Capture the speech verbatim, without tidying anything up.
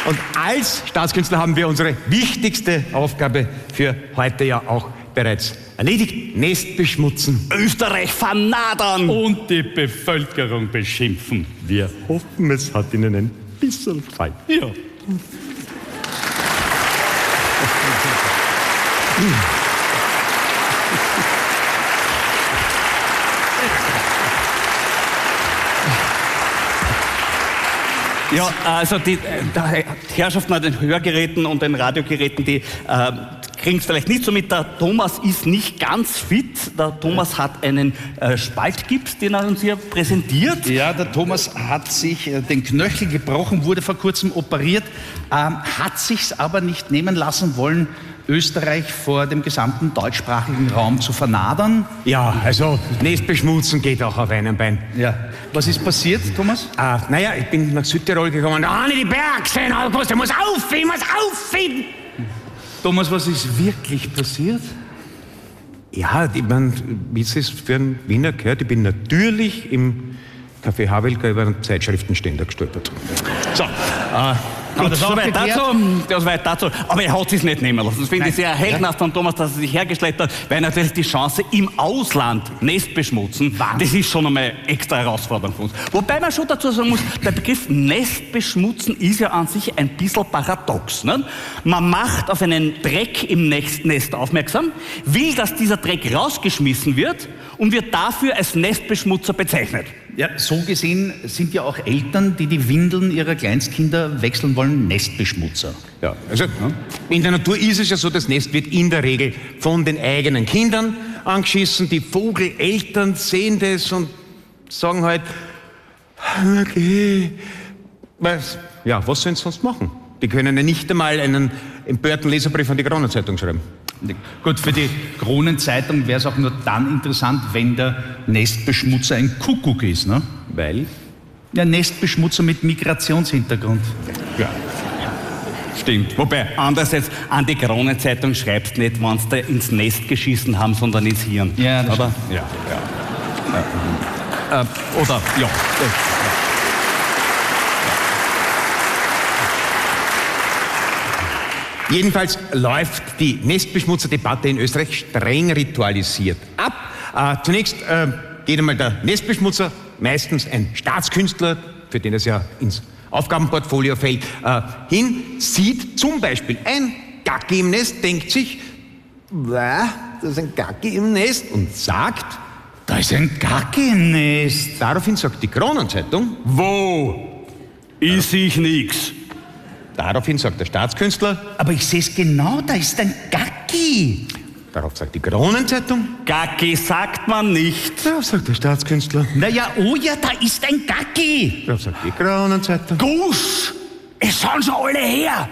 Und als Staatskünstler haben wir unsere wichtigste Aufgabe für heute ja auch bereits erledigt. Nest beschmutzen. Österreich vernadern. Und die Bevölkerung beschimpfen. Wir hoffen, es hat Ihnen ein bisschen gefallen. Ja. Ja, also die, die Herrschaften an den Hörgeräten und den Radiogeräten, die äh, kriegen es vielleicht nicht so mit. Der Thomas ist nicht ganz fit. Der Thomas hat einen äh, Spaltgips, den er uns hier präsentiert. Ja, der Thomas hat sich äh, den Knöchel gebrochen, wurde vor kurzem operiert, ähm, hat sich's aber nicht nehmen lassen wollen, Österreich vor dem gesamten deutschsprachigen Raum zu vernadern. Ja, also Nest beschmutzen geht auch auf einem Bein. Ja. Was ist passiert, Thomas? Ah, naja, ich bin nach Südtirol gekommen. Da habe ich die Berge gesehen, August, ich muss auf, ich muss auf! Thomas, was ist wirklich passiert? Ja, ich meine, wie es ist für einen Wiener gehört, ich bin natürlich im Café Havelka über einen Zeitschriftenständer gestolpert. So, äh, gut, das soweit dazu, das weit dazu. Aber er hat es nicht nehmen lassen. Das finde ich sehr heldenhaft von Thomas, dass er sich hergeschleppt hat, weil natürlich die Chance im Ausland Nest beschmutzen, das ist schon einmal extra Herausforderung für uns. Wobei man schon dazu sagen muss, der Begriff Nest beschmutzen ist ja an sich ein bisschen paradox. Ne? Man macht auf einen Dreck im Nest aufmerksam, will, dass dieser Dreck rausgeschmissen wird und wird dafür als Nestbeschmutzer bezeichnet. Ja, so gesehen sind ja auch Eltern, die die Windeln ihrer Kleinstkinder wechseln wollen, Nestbeschmutzer. Ja, also in der Natur ist es ja so, das Nest wird in der Regel von den eigenen Kindern angeschissen. Die Vogeleltern sehen das und sagen halt, okay, was, ja, was sollen sie sonst machen? Die können ja nicht einmal einen empörten Leserbrief an die Kronenzeitung schreiben. Gut, für die Kronenzeitung wäre es auch nur dann interessant, wenn der Nestbeschmutzer ein Kuckuck ist, ne? Weil? Ja, Nestbeschmutzer mit Migrationshintergrund. Ja. Stimmt. Wobei, andererseits, an die Kronenzeitung schreibst du nicht, wenn sie da ins Nest geschissen haben, sondern ins Hirn. Ja, das oder? Stimmt. Ja, ja. Äh, oder, ja. Jedenfalls läuft die Nestbeschmutzer-Debatte in Österreich streng ritualisiert ab. Äh, zunächst äh, geht einmal der Nestbeschmutzer, meistens ein Staatskünstler, für den es ja ins Aufgabenportfolio fällt, äh, hin, sieht zum Beispiel ein Gacki im Nest, denkt sich, das ist ein Gacki im Nest und sagt, da ist ein Gacki im Nest. Daraufhin sagt die Kronenzeitung, wo? Ich sehe nix. Daraufhin sagt der Staatskünstler, aber ich sehe es genau, da ist ein Gacki. Darauf sagt die Kronenzeitung, Gacki sagt man nicht. darauf sagt der Staatskünstler, Naja, oh ja, da ist ein Gacki. darauf sagt die Kronenzeitung, Gusch! Es sind schon alle her!